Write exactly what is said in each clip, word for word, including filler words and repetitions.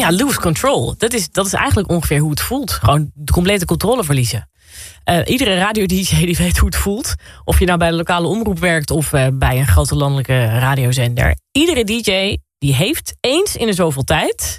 Ja, lose control. Dat is, dat is eigenlijk ongeveer hoe het voelt. Gewoon de complete controle verliezen. Uh, iedere radio-D J die weet hoe het voelt. Of je nou bij de lokale omroep werkt of uh, bij een grote landelijke radiozender. Iedere D J die heeft eens in de zoveel tijd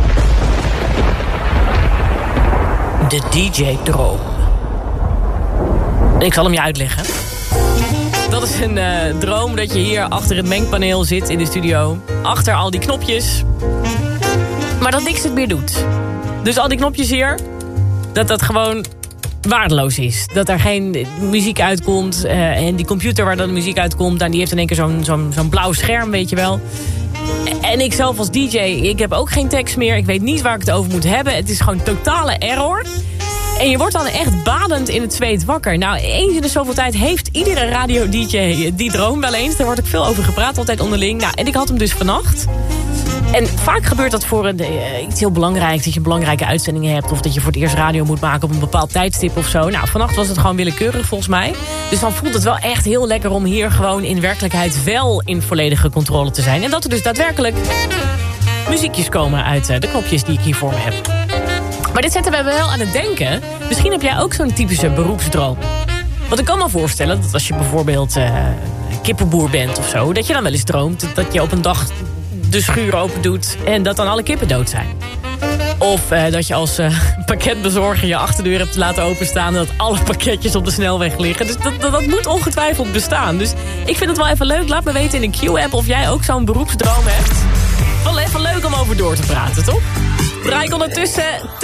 de D J-droom. Ik zal hem je uitleggen. Dat is een uh, droom dat je hier achter het mengpaneel zit in de studio. Achter al die knopjes. Maar dat niks het meer doet. Dus al die knopjes hier, dat dat gewoon waardeloos is. Dat er geen muziek uitkomt. Uh, en die computer waar dan de muziek uitkomt, nou, die heeft in één keer zo'n zo'n zo'n blauw scherm, weet je wel. En ik zelf als D J, ik heb ook geen tekst meer. Ik weet niet waar ik het over moet hebben. Het is gewoon totale error. En je wordt dan echt badend in het zweet wakker. Nou, eens in de zoveel tijd heeft iedere radio-D J die droom wel eens. Daar wordt ook veel over gepraat, altijd onderling. Nou, en ik had hem dus vannacht. En vaak gebeurt dat voor een, uh, iets heel belangrijks. Dat je belangrijke uitzendingen hebt. Of dat je voor het eerst radio moet maken op een bepaald tijdstip of zo. Nou, vannacht was het gewoon willekeurig volgens mij. Dus dan voelt het wel echt heel lekker om hier gewoon in werkelijkheid wel in volledige controle te zijn. En dat er dus daadwerkelijk muziekjes komen uit uh, de knopjes die ik hier voor me heb. Maar dit zetten we wel aan het denken. Misschien heb jij ook zo'n typische beroepsdroom. Want ik kan me voorstellen dat als je bijvoorbeeld uh, kippenboer bent of zo, dat je dan wel eens droomt dat je op een dag de schuur open doet en dat dan alle kippen dood zijn. Of uh, dat je als uh, pakketbezorger je achterdeur hebt laten openstaan en dat alle pakketjes op de snelweg liggen. Dus dat, dat, dat moet ongetwijfeld bestaan. Dus ik vind het wel even leuk. Laat me weten in de Q-app of jij ook zo'n beroepsdroom hebt. Wel even leuk om over door te praten, toch? Draai ik ondertussen